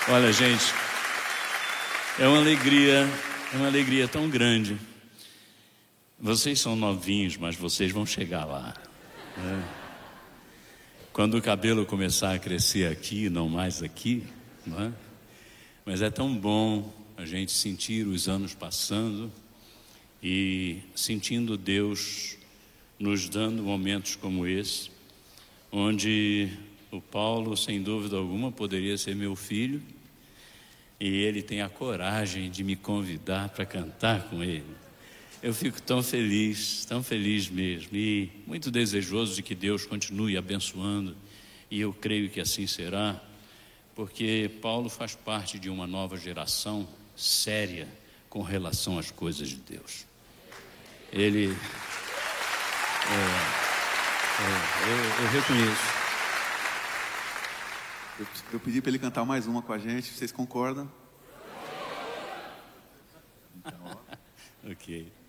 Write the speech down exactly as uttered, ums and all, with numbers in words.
Olha, gente, é uma alegria, é uma alegria tão grande. Vocês são novinhos, mas vocês vão chegar lá, né? Quando o cabelo começar a crescer aqui, não mais aqui, não é? Mas é tão bom a gente sentir os anos passando e sentindo Deus nos dando momentos como esse, onde o Paulo, sem dúvida alguma, poderia ser meu filho, e ele tem a coragem de me convidar para cantar com ele. Eu fico tão feliz, tão feliz mesmo, e muito desejoso de que Deus continue abençoando, e eu creio que assim será, porque Paulo faz parte de uma nova geração séria com relação às coisas de Deus. Ele, é, é, eu, eu reconheço. Eu, eu pedi para ele cantar mais uma com a gente, vocês concordam? Ok.